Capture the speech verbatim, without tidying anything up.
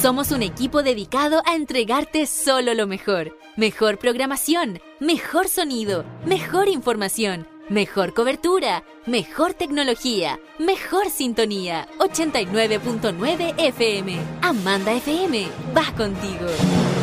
Somos un equipo dedicado a entregarte solo lo mejor. Mejor programación, mejor sonido, mejor información, mejor cobertura, mejor tecnología, mejor sintonía. ochenta y nueve punto nueve F M. Amanda F M, va contigo.